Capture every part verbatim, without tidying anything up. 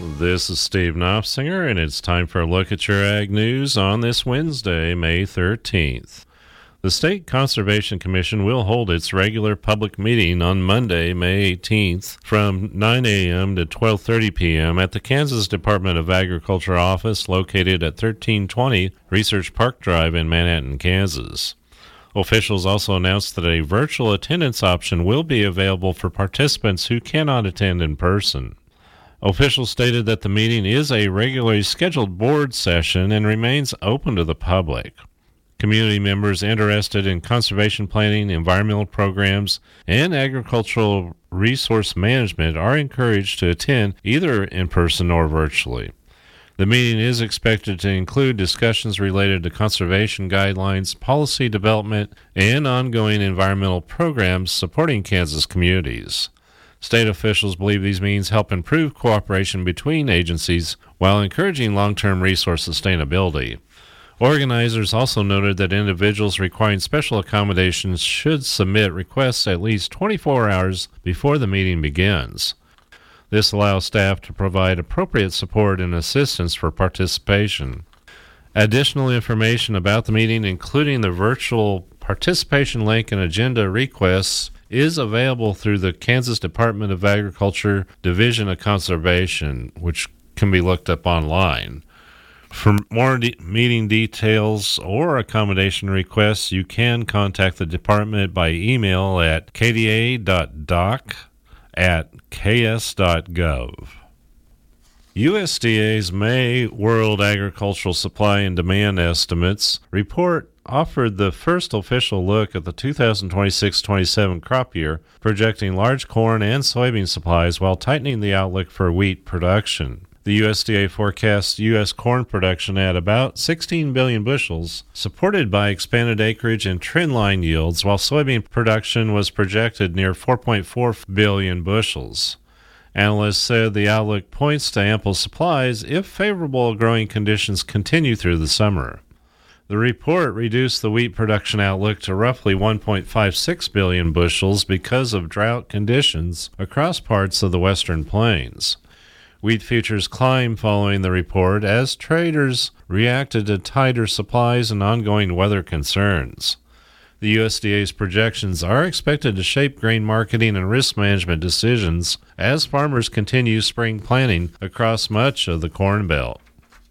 This is Steve Knopfsinger, and it's time for a look at your ag news on this Wednesday, May thirteenth. The State Conservation Commission will hold its regular public meeting on Monday, May eighteenth, from nine a.m. to twelve thirty p.m. at the Kansas Department of Agriculture office located at thirteen twenty Research Park Drive in Manhattan, Kansas. Officials also announced that a virtual attendance option will be available for participants who cannot attend in person. Officials stated that the meeting is a regularly scheduled board session and remains open to the public. Community members interested in conservation planning, environmental programs, and agricultural resource management are encouraged to attend either in person or virtually. The meeting is expected to include discussions related to conservation guidelines, policy development, and ongoing environmental programs supporting Kansas communities. State officials believe these means help improve cooperation between agencies while encouraging long-term resource sustainability. Organizers also noted that individuals requiring special accommodations should submit requests at least twenty-four hours before the meeting begins. This allows staff to provide appropriate support and assistance for participation. Additional information about the meeting, including the virtual participation link and agenda requests, is available through the Kansas Department of Agriculture Division of Conservation, which can be looked up online. For more de- meeting details or accommodation requests, you can contact the department by email at k d a dot doc at k s dot gov. U S D A's May World Agricultural Supply and Demand Estimates report offered the first official look at the two thousand twenty-six twenty-seven crop year, projecting large corn and soybean supplies while tightening the outlook for wheat production. The U S D A forecasts U S corn production at about sixteen billion bushels, supported by expanded acreage and trendline yields, while soybean production was projected near four point four billion bushels. Analysts said the outlook points to ample supplies if favorable growing conditions continue through the summer. The report reduced the wheat production outlook to roughly one point five six billion bushels because of drought conditions across parts of the western plains. Wheat futures climbed following the report as traders reacted to tighter supplies and ongoing weather concerns. The U S D A's projections are expected to shape grain marketing and risk management decisions as farmers continue spring planting across much of the Corn Belt.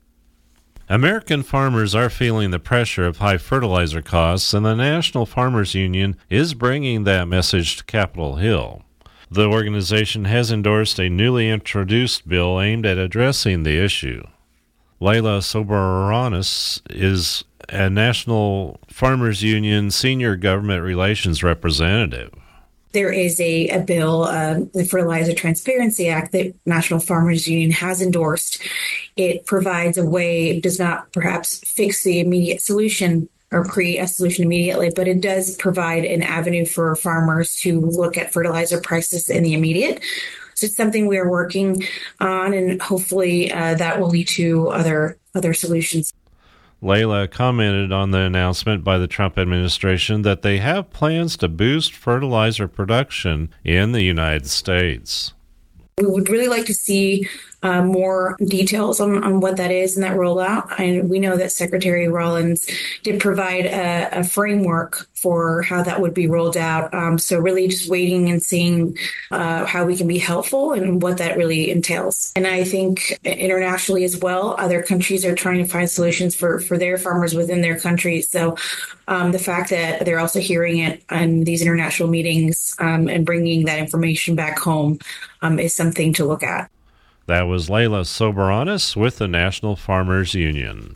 American farmers are feeling the pressure of high fertilizer costs, and the National Farmers Union is bringing that message to Capitol Hill. The organization has endorsed a newly introduced bill aimed at addressing the issue. Leila Soberanis is a National Farmers Union Senior Government Relations Representative. There is a, a bill, uh, the Fertilizer Transparency Act, that National Farmers Union has endorsed. It provides a way, it does not perhaps fix the immediate solution or create a solution immediately, but it does provide an avenue for farmers to look at fertilizer prices in the immediate. So it's something we are working on, and hopefully uh, that will lead to other other solutions. Leila commented on the announcement by the Trump administration that they have plans to boost fertilizer production in the United States. We would really like to see uh, more details on, on what that is and that rollout. And we know that Secretary Rollins did provide a, a framework for how that would be rolled out. Um, so really just waiting and seeing uh, how we can be helpful and what that really entails. And I think internationally as well, other countries are trying to find solutions for, for their farmers within their countries. So um, the fact that they're also hearing it in these international meetings um, and bringing that information back home um, is something to look at. That was Leila Soberanis with the National Farmers Union.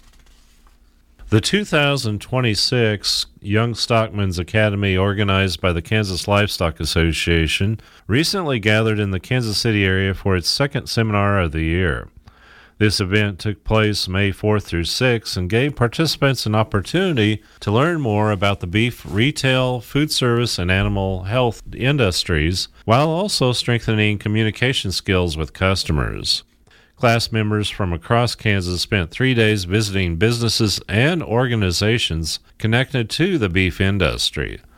The two thousand twenty-six Young Stockmen's Academy, organized by the Kansas Livestock Association, recently gathered in the Kansas City area for its second seminar of the year. This event took place May fourth through sixth and gave participants an opportunity to learn more about the beef retail, food service, and animal health industries, while also strengthening communication skills with customers. Class members from across Kansas spent three days visiting businesses and organizations connected to the beef industry.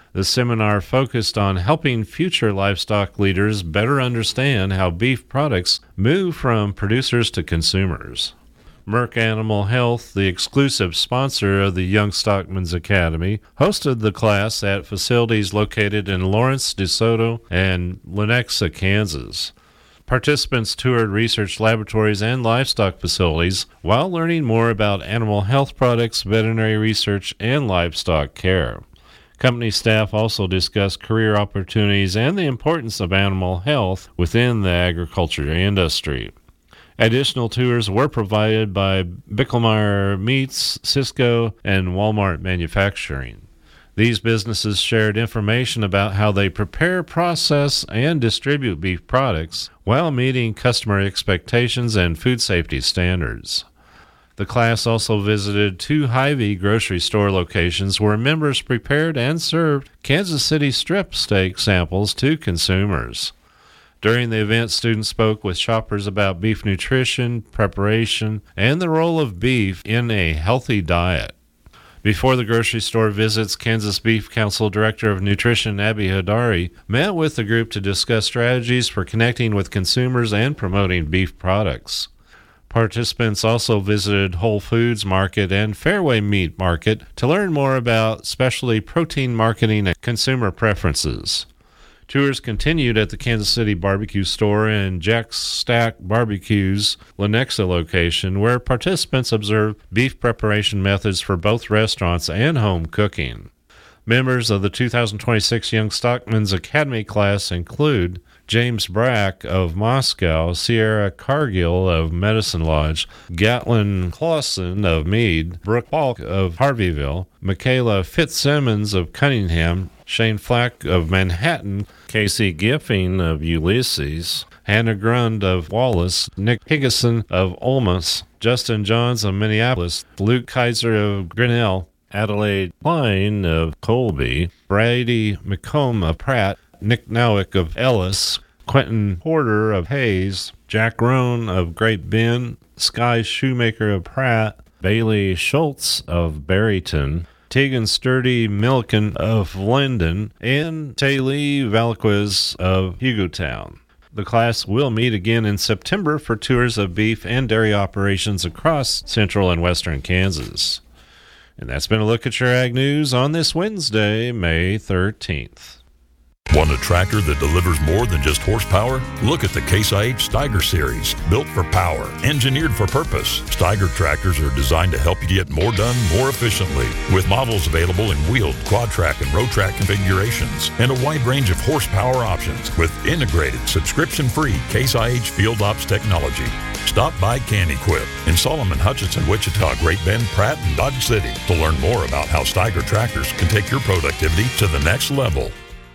The seminar focused on helping future livestock leaders better understand how beef products move from producers to consumers. Merck Animal Health, the exclusive sponsor of the Young Stockmen's Academy, hosted the class at facilities located in Lawrence, DeSoto, and Lenexa, Kansas. Participants toured research laboratories and livestock facilities while learning more about animal health products, veterinary research, and livestock care. Company staff also discussed career opportunities and the importance of animal health within the agriculture industry. Additional tours were provided by Bickelmeyer Meats, Cisco, and Walmart Manufacturing. These businesses shared information about how they prepare, process, and distribute beef products while meeting customer expectations and food safety standards. The class also visited two Hy-Vee grocery store locations where members prepared and served Kansas City strip steak samples to consumers. During the event, students spoke with shoppers about beef nutrition, preparation, and the role of beef in a healthy diet. Before the grocery store visits, Kansas Beef Council Director of Nutrition Abby Hadari met with the group to discuss strategies for connecting with consumers and promoting beef products. Participants also visited Whole Foods Market and Fairway Meat Market to learn more about specialty protein marketing and consumer preferences. Tours continued at the Kansas City Barbecue Store and Jack's Stack Barbecue's Lenexa location, where participants observed beef preparation methods for both restaurants and home cooking. Members of the two thousand twenty-six Young Stockmen's Academy class include James Brack of Moscow, Sierra Cargill of Medicine Lodge, Gatlin Clausen of Meade, Brooke Falk of Harveyville, Michaela Fitzsimmons of Cunningham, Shane Flack of Manhattan, Casey Giffing of Ulysses, Hannah Grund of Wallace, Nick Higgison of Olmus, Justin Johns of Minneapolis, Luke Kaiser of Grinnell, Adelaide Klein of Colby, Brady McComb of Pratt, Nick Nowick of Ellis, Quentin Porter of Hayes, Jack Rohn of Great Bend, Sky Shoemaker of Pratt, Bailey Schultz of Barryton, Tegan Sturdy Milliken of Linden, and Taylor Valquez of Hugotown. The class will meet again in September for tours of beef and dairy operations across central and western Kansas. And that's been a look at your Ag News on this Wednesday, May thirteenth. Want a tractor that delivers more than just horsepower? Look at the Case I H Steiger Series. Built for power, engineered for purpose, Steiger tractors are designed to help you get more done more efficiently. With models available in wheeled, quad track, and row track configurations, and a wide range of horsepower options with integrated, subscription-free Case I H Field Ops technology. Stop by Can Equip in Solomon, Hutchinson, Wichita, Great Bend, Pratt, and Dodge City to learn more about how Steiger tractors can take your productivity to the next level.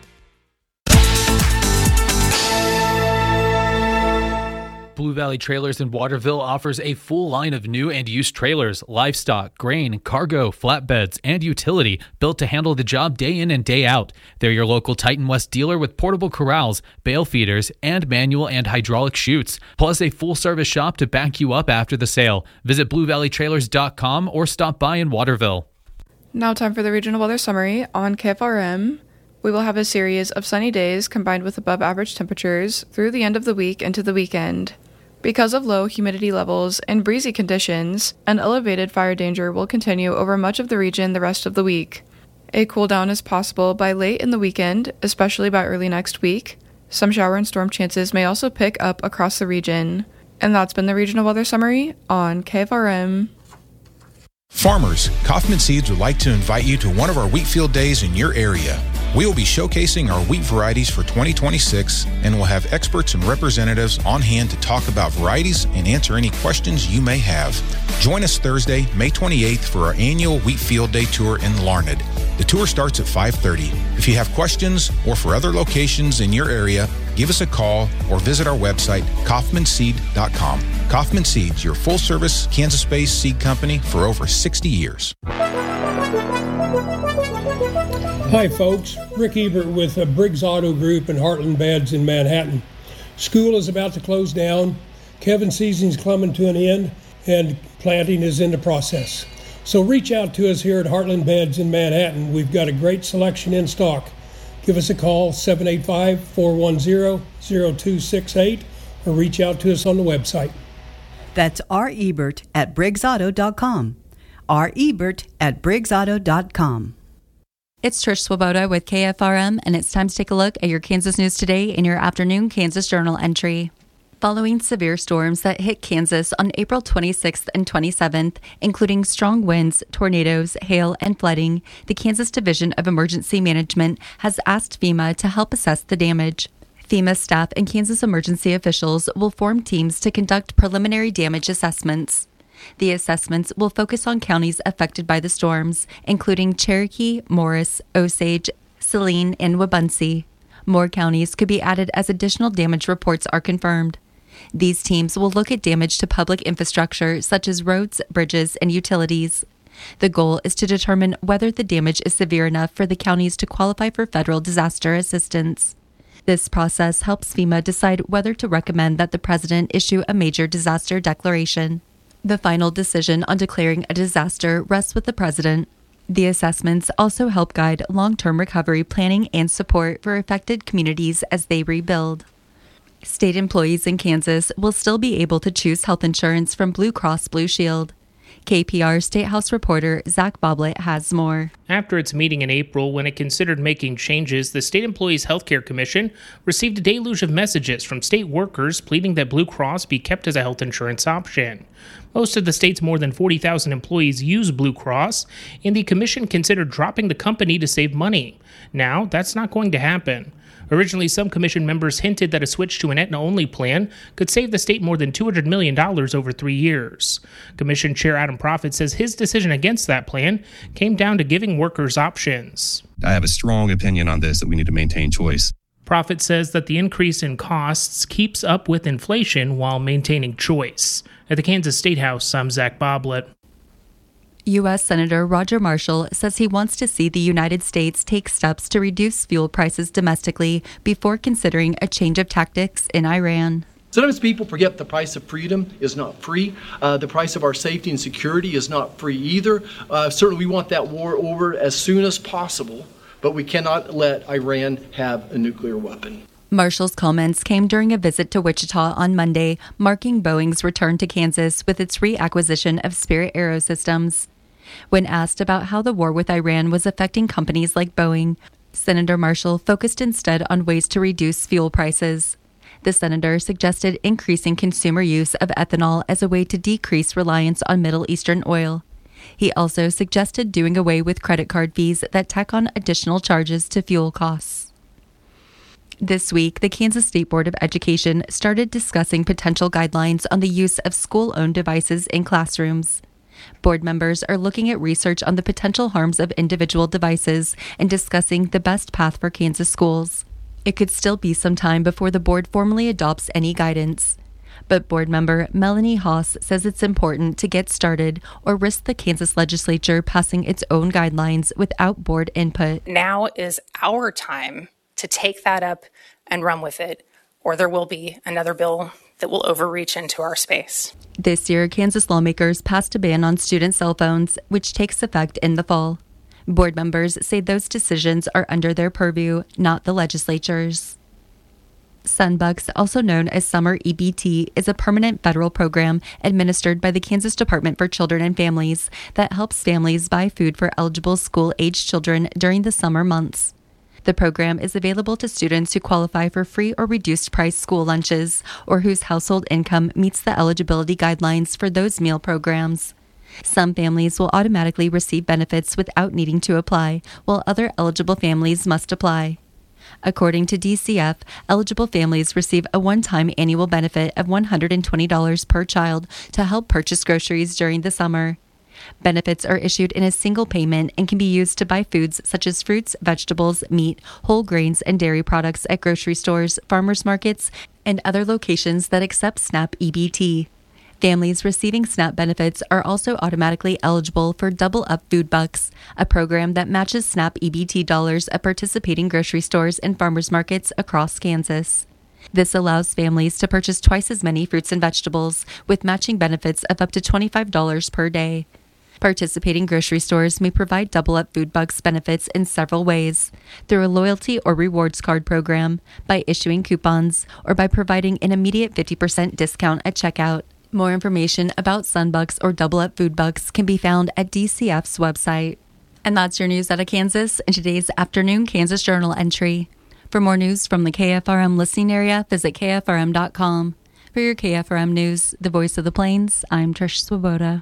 Blue Valley Trailers in Waterville offers a full line of new and used trailers, livestock, grain, cargo, flatbeds, and utility built to handle the job day in and day out. They're your local Titan West dealer with portable corrals, bale feeders, and manual and hydraulic chutes, plus a full-service shop to back you up after the sale. Visit blue valley trailers dot com or stop by in Waterville. Now time for the regional weather summary on K F R M. We will have a series of sunny days combined with above-average temperatures through the end of the week into the weekend. Because of low humidity levels and breezy conditions, an elevated fire danger will continue over much of the region the rest of the week. A cool down is possible by late in the weekend, especially by early next week. Some shower and storm chances may also pick up across the region. And that's been the regional weather summary on K F R M. Farmers, Kaufman Seeds would like to invite you to one of our wheat field days in your area. We will be showcasing our wheat varieties for twenty twenty-six and will have experts and representatives on hand to talk about varieties and answer any questions you may have. Join us Thursday, May twenty-eighth for our annual Wheat Field Day Tour in Larned. The tour starts at five thirty. If you have questions or for other locations in your area, give us a call or visit our website, kaufman seed dot com. Kaufman Seeds, your full-service Kansas-based seed company for over sixty years. Hi folks, Rick Ebert with uh, Briggs Auto Group and Heartland Beds in Manhattan. School is about to close down, Kevin season's coming to an end, and planting is in the process. So reach out to us here at Heartland Beds in Manhattan. We've got a great selection in stock. give us a call, seven eight five, four one zero, zero two six eight, or reach out to us on the website. That's R. Ebert at Briggs Auto dot com. R. Ebert at Briggs Auto dot com. It's Trish Swoboda with K F R M, and it's time to take a look at your Kansas news today in your afternoon Kansas Journal entry. Following severe storms that hit Kansas on April twenty-sixth and twenty-seventh, including strong winds, tornadoes, hail, and flooding, the Kansas Division of Emergency Management has asked FEMA to help assess the damage. FEMA staff and Kansas emergency officials will form teams to conduct preliminary damage assessments. The assessments will focus on counties affected by the storms, including Cherokee, Morris, Osage, Saline, and Wabaunsee. More counties could be added as additional damage reports are confirmed. These teams will look at damage to public infrastructure such as roads, bridges, and utilities. The goal is to determine whether the damage is severe enough for the counties to qualify for federal disaster assistance. This process helps FEMA decide whether to recommend that the president issue a major disaster declaration. The final decision on declaring a disaster rests with the president. The assessments also help guide long-term recovery planning and support for affected communities as they rebuild. State employees in Kansas will still be able to choose health insurance from Blue Cross Blue Shield. K P R State House reporter Zach Boblet has more. After its meeting in April, when it considered making changes, the State Employees Healthcare Commission received a deluge of messages from state workers pleading that Blue Cross be kept as a health insurance option. Most of the state's more than forty thousand employees use Blue Cross, and the commission considered dropping the company to save money. Now, that's not going to happen. Originally, some commission members hinted that a switch to an Aetna-only plan could save the state more than two hundred million dollars over three years. Commission Chair Adam Proffitt says his decision against that plan came down to giving workers options. I have a strong opinion on this, that we need to maintain choice. Proffitt says that the increase in costs keeps up with inflation while maintaining choice. At the Kansas State House, I'm Zach Boblet. U S Senator Roger Marshall says he wants to see the United States take steps to reduce fuel prices domestically before considering a change of tactics in Iran. Sometimes people forget the price of freedom is not free. Uh, the price of our safety and security is not free either. Uh, certainly we want that war over as soon as possible, but we cannot let Iran have a nuclear weapon. Marshall's comments came during a visit to Wichita on Monday, marking Boeing's return to Kansas with its reacquisition of Spirit Aerosystems. When asked about how the war with Iran was affecting companies like Boeing, Senator Marshall focused instead on ways to reduce fuel prices. The senator suggested increasing consumer use of ethanol as a way to decrease reliance on Middle Eastern oil. He also suggested doing away with credit card fees that tack on additional charges to fuel costs. This week, the Kansas State Board of Education started discussing potential guidelines on the use of school-owned devices in classrooms. Board members are looking at research on the potential harms of individual devices and discussing the best path for Kansas schools. It could still be some time before the board formally adopts any guidance. But board member Melanie Haas says it's important to get started or risk the Kansas legislature passing its own guidelines without board input. Now is our time to take that up and run with it, or there will be another bill that will overreach into our space. This year, Kansas lawmakers passed a ban on student cell phones, which takes effect in the fall. Board members say those decisions are under their purview, not the legislature's. Sunbucks, also known as Summer E B T, is a permanent federal program administered by the Kansas Department for Children and Families that helps families buy food for eligible school-aged children during the summer months. The program is available to students who qualify for free or reduced price school lunches or whose household income meets the eligibility guidelines for those meal programs. Some families will automatically receive benefits without needing to apply, while other eligible families must apply. According to D C F, eligible families receive a one-time annual benefit of one hundred twenty dollars per child to help purchase groceries during the summer. Benefits are issued in a single payment and can be used to buy foods such as fruits, vegetables, meat, whole grains, and dairy products at grocery stores, farmers markets, and other locations that accept SNAP E B T. Families receiving SNAP benefits are also automatically eligible for Double Up Food Bucks, a program that matches SNAP E B T dollars at participating grocery stores and farmers markets across Kansas. This allows families to purchase twice as many fruits and vegetables, with matching benefits of up to twenty-five dollars per day. Participating grocery stores may provide Double Up Food Bucks benefits in several ways: through a loyalty or rewards card program, by issuing coupons, or by providing an immediate fifty percent discount at checkout. More information about Sunbucks or Double Up Food Bucks can be found at D C F's website. And that's your news out of Kansas in today's afternoon Kansas Journal entry. For more news from the K F R M listening area, visit K F R M dot com. For your K F R M News, the voice of the Plains, I'm Trish Swoboda.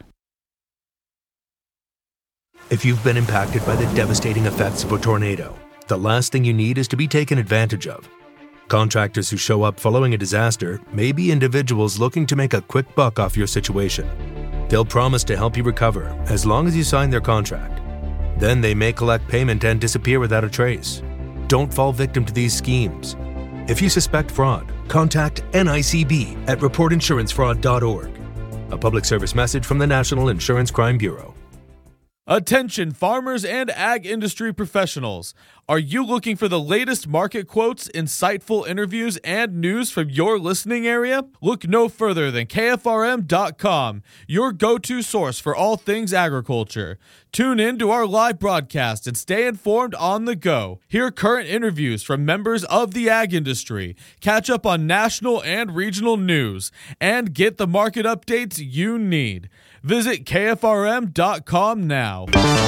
If you've been impacted by the devastating effects of a tornado, the last thing you need is to be taken advantage of. Contractors who show up following a disaster may be individuals looking to make a quick buck off your situation. They'll promise to help you recover as long as you sign their contract. Then they may collect payment and disappear without a trace. Don't fall victim to these schemes. If you suspect fraud, contact N I C B at report insurance fraud dot org. A public service message from the National Insurance Crime Bureau. Attention farmers and ag industry professionals. Are you looking for the latest market quotes, insightful interviews, and news from your listening area? Look no further than K F R M dot com, your go-to source for all things agriculture. Tune in to our live broadcast and stay informed on the go. Hear current interviews from members of the ag industry, catch up on national and regional news, and get the market updates you need. Visit K F R M dot com now.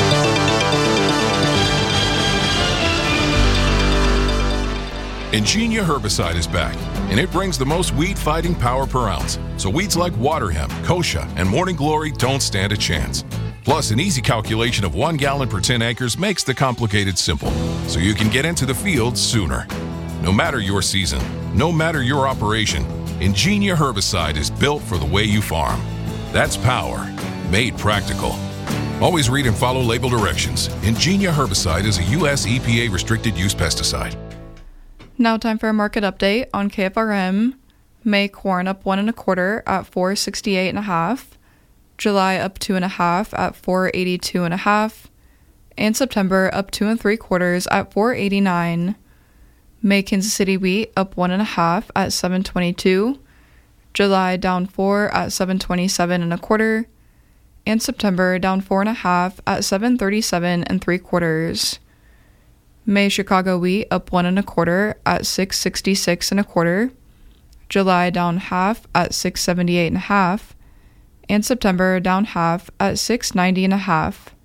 Ingenia herbicide is back, and it brings the most weed-fighting power per ounce, so weeds like water hemp, kochia, and morning glory don't stand a chance. Plus, an easy calculation of one gallon per ten acres makes the complicated simple, so you can get into the field sooner. No matter your season, no matter your operation, Ingenia herbicide is built for the way you farm. That's power, made practical. Always read and follow label directions. Ingenia herbicide is a U S E P A restricted use pesticide. Now time for a market update on K F R M. May corn up one and a quarter at four sixty-eight and a half. July up two and a half at four eighty-two and a half. And September up two and three quarters at four eighty-nine. May Kansas City wheat up one and a half at seven twenty-two. July down four at seven twenty-seven and a quarter. And September down four and a half at seven thirty-seven and three quarters. May Chicago wheat up one and a quarter at six sixty-six and a quarter. July down half at six seventy-eight and a half. And September down half at six ninety and a half.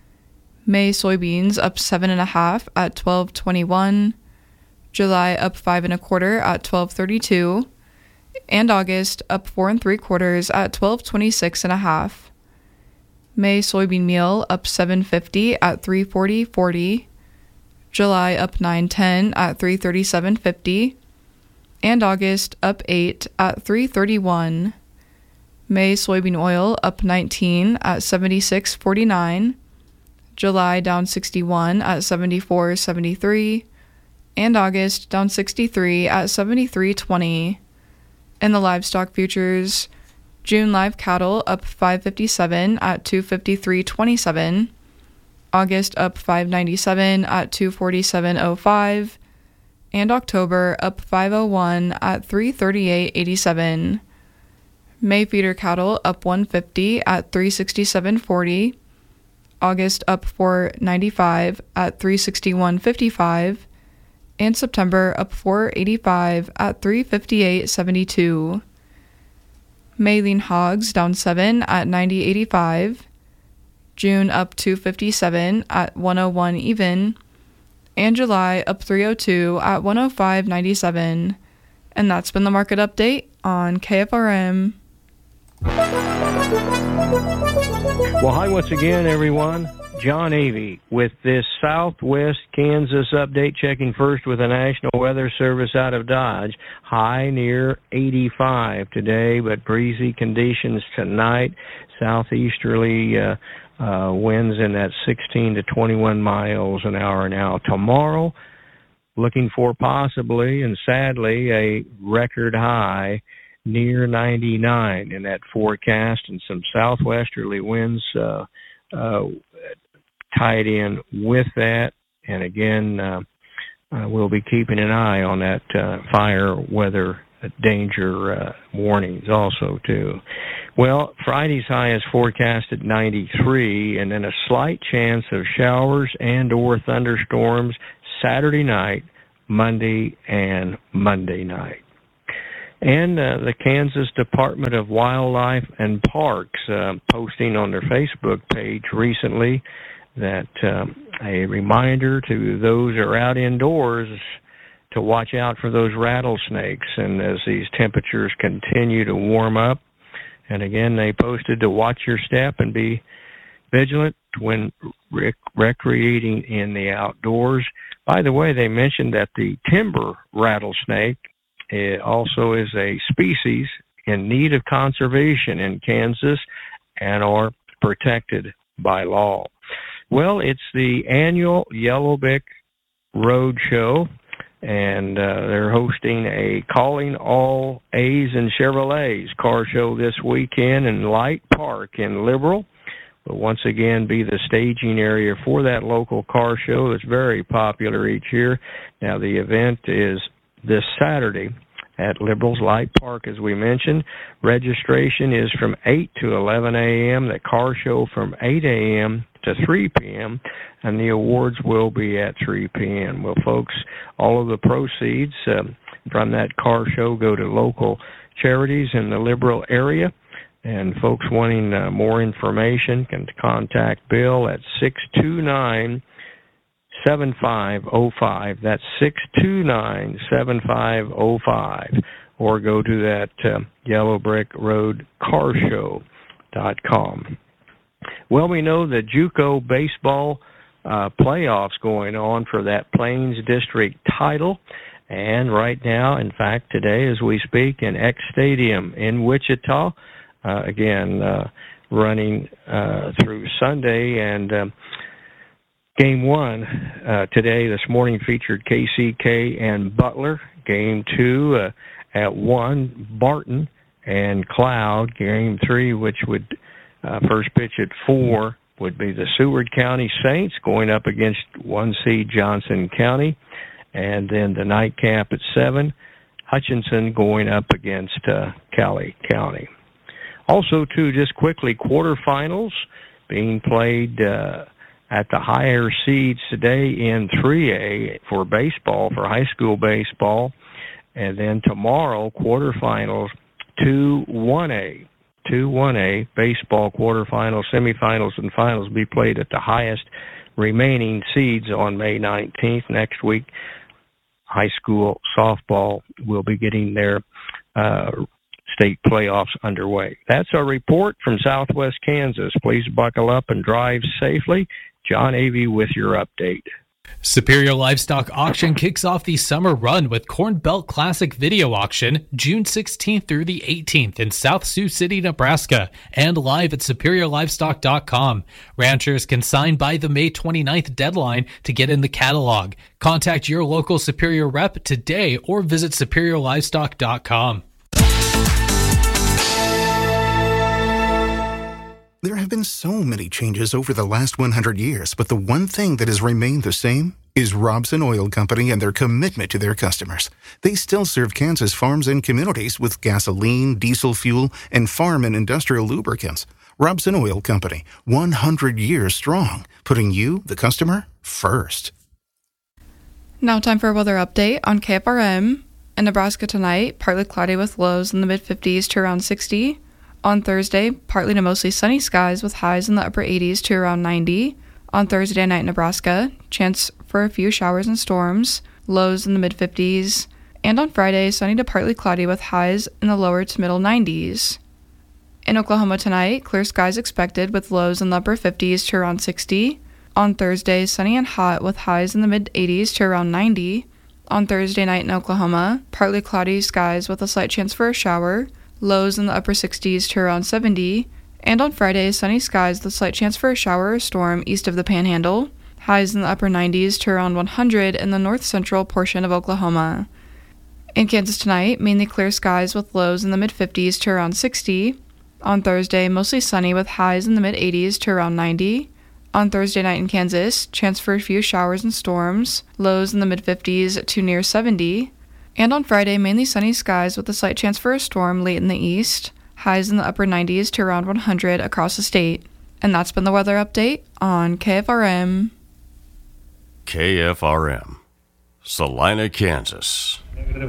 May soybeans up seven and a half at twelve twenty-one. July up five and a quarter at twelve thirty-two. And August up four and three quarters at twelve twenty-six and a half. May soybean meal up seven fifty at three forty forty. July up nine ten at three thirty-seven fifty. And August up eight at three thirty-one. May soybean oil up nineteen at seventy-six forty-nine. July down sixty-one at seventy-four seventy-three. And August down sixty-three at seventy-three twenty. In the livestock futures, June live cattle up five fifty-seven at two fifty-three twenty-seven. August up five ninety-seven at two forty-seven oh five. And October up five oh one at three thirty-eight eighty-seven. May feeder cattle up one fifty at three sixty-seven forty. August up four ninety-five at three sixty-one fifty-five. And September up four eighty-five at three fifty-eight seventy-two. May lean hogs down seven at ninety eighty-five. June up two fifty-seven at one oh one even. And July up three oh two at one oh five ninety-seven. And that's been the market update on K F R M. Well, hi once again, everyone. John Avey with this Southwest Kansas update, checking first with the National Weather Service out of Dodge. High near eighty-five today, but breezy conditions tonight. Southeasterly uh, uh, winds in that sixteen to twenty-one miles an hour now. Tomorrow, looking for possibly and sadly a record high near ninety-nine in that forecast, and some southwesterly winds uh, uh, tied in with that. And again, uh, uh, we'll be keeping an eye on that uh, fire weather danger uh, warnings also, too. Well, Friday's high is forecast at ninety-three, and then a slight chance of showers and or thunderstorms Saturday night, Monday, and Monday night. And uh, the Kansas Department of Wildlife and Parks uh, posting on their Facebook page recently that um, a reminder to those who are out indoors to watch out for those rattlesnakes. And as these temperatures continue to warm up, and again, they posted to watch your step and be vigilant when rec- recreating in the outdoors. By the way, they mentioned that the timber rattlesnake it also is a species in need of conservation in Kansas and are protected by law. Well, it's the annual Yellowbrick Road Show, and uh, they're hosting a Calling All A's and Chevrolets car show this weekend in Light Park in Liberal. Will once again be the staging area for that local car show that's very popular each year. Now, the event is this Saturday at Liberal's Light Park, as we mentioned. Registration is from eight to eleven a.m., the car show from eight a.m. to three p.m., and the awards will be at three p.m. Well, folks, all of the proceeds um, from that car show go to local charities in the Liberal area, and folks wanting uh, more information can contact Bill at six two nine, seven five zero five. That's six two nine, seven five zero five. Or go to that uh, Yellow Brick Road Car Show dot com. Well, we know the JUCO baseball uh, playoffs going on for that Plains District title. And right now, in fact, today as we speak, in X Stadium in Wichita, uh, again, uh, running uh, through Sunday. And um, Game one uh, today, this morning, featured K C K and Butler. Game two uh, at one, Barton and Cloud. Game three, which would uh, first pitch at four, would be the Seward County Saints going up against one seed Johnson County. And then the nightcap at seven, Hutchinson going up against uh, Cali County. Also, too, just quickly, quarterfinals being played uh, at the higher seeds today in three A for baseball, for high school baseball. And then tomorrow, quarterfinals, two one A. two one A baseball quarterfinals, semifinals, and finals will be played at the highest remaining seeds on May nineteenth. Next week, high school softball will be getting their uh, state playoffs underway. That's our report from Southwest Kansas. Please buckle up and drive safely. John Avey with your update. Superior Livestock Auction kicks off the summer run with Corn Belt Classic Video Auction June sixteenth through the eighteenth in South Sioux City, Nebraska, and live at superior livestock dot com. Ranchers can sign by the May twenty-ninth deadline to get in the catalog. Contact your local Superior rep today or visit superior livestock dot com. There have been so many changes over the last one hundred years, but the one thing that has remained the same is Robson Oil Company and their commitment to their customers. They still serve Kansas farms and communities with gasoline, diesel fuel, and farm and industrial lubricants. Robson Oil Company, one hundred years strong, putting you, the customer, first. Now time for a weather update on K F R M. In Nebraska tonight, partly cloudy with lows in the mid-fifties to around sixty. On Thursday, partly to mostly sunny skies with highs in the upper eighties to around ninety. On Thursday night in Nebraska, chance for a few showers and storms, lows in the mid-fifties. And on Friday, sunny to partly cloudy with highs in the lower to middle nineties. In Oklahoma tonight, clear skies expected with lows in the upper fifties to around sixty. On Thursday, sunny and hot with highs in the mid-eighties to around ninety. On Thursday night in Oklahoma, partly cloudy skies with a slight chance for a shower, lows in the upper sixties to around seventy, and on Friday, sunny skies with a slight chance for a shower or storm east of the Panhandle, highs in the upper nineties to around one hundred in the north-central portion of Oklahoma. In Kansas tonight, mainly clear skies with lows in the mid-fifties to around sixty. On Thursday, mostly sunny with highs in the mid-eighties to around ninety. On Thursday night in Kansas, chance for a few showers and storms, lows in the mid-fifties to near seventy. And on Friday, mainly sunny skies with a slight chance for a storm late in the east. Highs in the upper nineties to around one hundred across the state. And that's been the weather update on K F R M. K F R M, Salina, Kansas.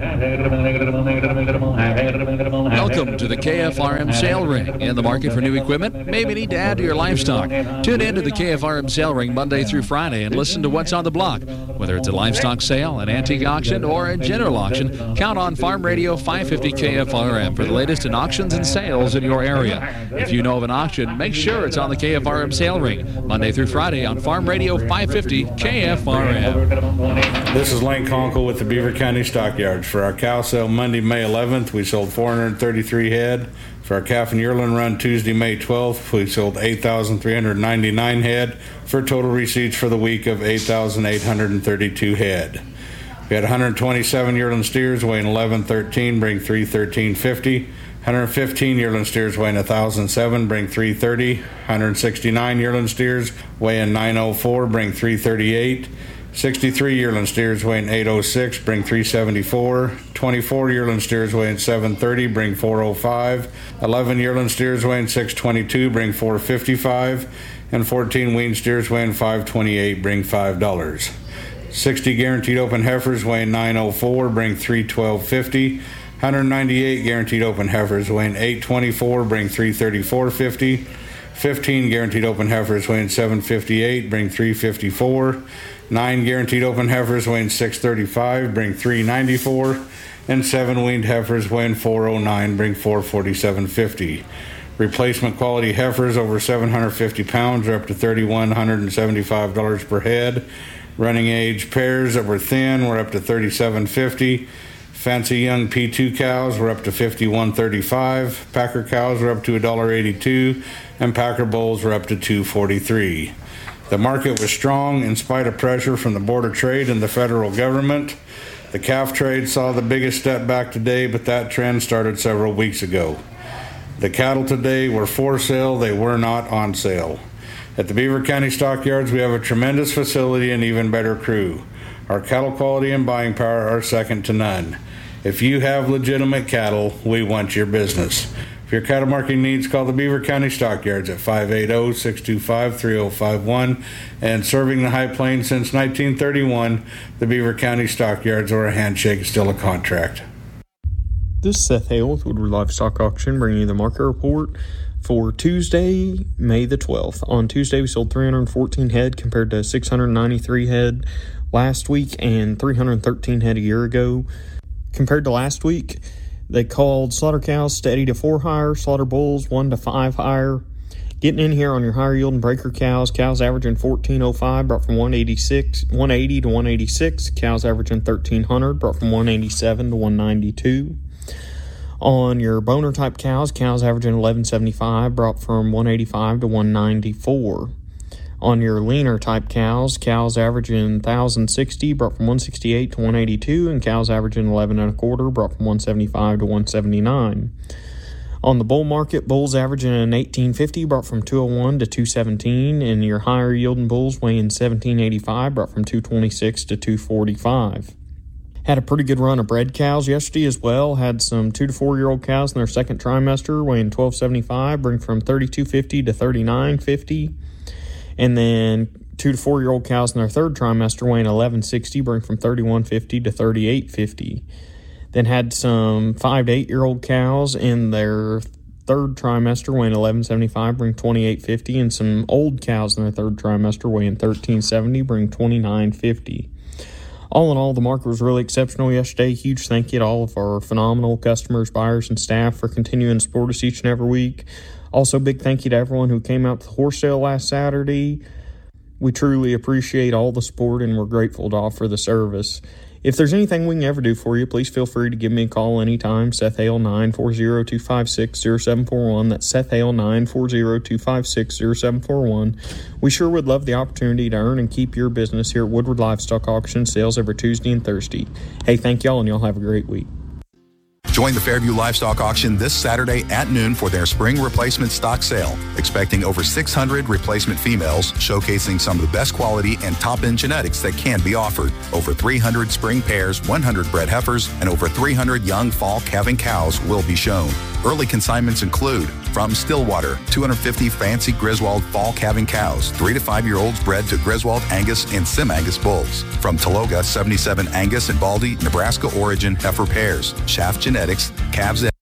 Welcome to the K F R M Sale Ring. In the market for new equipment? Maybe need to add to your livestock. Tune in to the K F R M Sale Ring Monday through Friday and listen to what's on the block. Whether it's a livestock sale, an antique auction, or a general auction, count on Farm Radio five fifty K F R M for the latest in auctions and sales in your area. If you know of an auction, make sure it's on the K F R M Sale Ring Monday through Friday on Farm Radio five fifty K F R M. This is Lane Conkle with the Beaver County Stockyards. For our cow sale Monday, May eleventh, we sold four hundred thirty-three head. For our calf and yearling run Tuesday, May twelfth, we sold eight thousand three hundred ninety-nine head for total receipts for the week of eight thousand eight hundred thirty-two head. We had one hundred twenty-seven yearling steers weighing eleven thirteen, bring three thirteen fifty. one hundred fifteen yearling steers weighing one thousand seven, bring three thirty. one hundred sixty-nine yearling steers weighing nine oh four, bring three thirty-eight. sixty-three yearling steers weighing eight oh six, bring three seventy-four. twenty-four yearling steers weighing seven thirty, bring four oh five. eleven yearling steers weighing six twenty-two, bring four fifty-five. And fourteen wean steers weighing five twenty-eight, bring five dollars. sixty guaranteed open heifers weighing nine oh four, bring three twelve fifty. one hundred ninety-eight guaranteed open heifers weighing eight twenty-four, bring three thirty-four fifty. fifteen guaranteed open heifers weighing seven fifty-eight, bring three fifty-four. Nine guaranteed open heifers weighing six thirty-five, bring three ninety-four, and seven weaned heifers weighing four oh nine, bring four forty-seven fifty. Replacement quality heifers over seven hundred fifty pounds are up to three thousand one hundred seventy-five dollars per head. Running age pairs that were thin were up to thirty-seven fifty. Fancy young P two cows were up to fifty-one thirty-five. Packer cows were up to one dollar eighty-two, and Packer bulls were up to two forty-three. The market was strong in spite of pressure from the Board of Trade and the federal government. The calf trade saw the biggest step back today, but that trend started several weeks ago. The cattle today were for sale, they were not on sale. At the Beaver County Stockyards, we have a tremendous facility and even better crew. Our cattle quality and buying power are second to none. If you have legitimate cattle, we want your business. For your cattle marketing needs, call the Beaver County Stockyards at five eight zero, six two five, three zero five one. And serving the High Plains since nineteen thirty-one, the Beaver County Stockyards, or a handshake is still a contract. This is Seth Hale with Woodward Livestock Auction, bringing you the market report for Tuesday, May the twelfth. On Tuesday, we sold three hundred fourteen head compared to six hundred ninety-three head last week and three hundred thirteen head a year ago. Compared to last week, they called slaughter cows steady to four higher, slaughter bulls one to five higher. Getting in here on your higher yielding breaker cows, cows averaging fourteen oh five, brought from one eighty-six, one eighty to one eighty-six. Cows averaging thirteen hundred, brought from one eighty-seven to one ninety-two. On your boner type cows, cows averaging eleven seventy-five, brought from one eighty-five to one ninety-four. On your leaner type cows, cows averaging one thousand sixty, brought from one sixty-eight to one eighty-two, and cows averaging eleven and a quarter, brought from one seventy-five to one seventy-nine. On the bull market, bulls averaging eighteen fifty, brought from two oh one to two seventeen, and your higher yielding bulls weighing seventeen eighty-five, brought from two twenty-six to two forty-five. Had a pretty good run of bred cows yesterday as well. Had some two to four year old cows in their second trimester weighing twelve seventy-five, bring from thirty-two fifty to thirty-nine fifty. And then two to four year old cows in their third trimester weighing eleven sixty, bring from thirty-one fifty to thirty-eight fifty. Then had some five to eight year old cows in their third trimester weighing eleven seventy-five, bring twenty-eight fifty, and some old cows in their third trimester weighing thirteen seventy, bring twenty-nine fifty. All in all, the market was really exceptional yesterday. Huge thank you to all of our phenomenal customers, buyers, and staff for continuing to support us each and every week. Also, big thank you to everyone who came out to the horse sale last Saturday. We truly appreciate all the support, and we're grateful to offer the service. If there's anything we can ever do for you, please feel free to give me a call anytime. Seth Hale, nine four zero, two five six, zero seven four one. That's Seth Hale, nine four zero, two five six, zero seven four one. We sure would love the opportunity to earn and keep your business here at Woodward Livestock Auction, sales every Tuesday and Thursday. Hey, thank y'all, and y'all have a great week. Join the Fairview Livestock Auction this Saturday at noon for their spring replacement stock sale, expecting over six hundred replacement females, showcasing some of the best quality and top-end genetics that can be offered. Over three hundred spring pairs, one hundred bred heifers, and over three hundred young fall calving cows will be shown. Early consignments include from Stillwater, two hundred fifty fancy Griswold fall calving cows, three to five year olds bred to Griswold Angus and Sim Angus bulls. From Taloga, seventy-seven Angus and Baldy, Nebraska origin heifer pairs, Shaft Genetics, calves.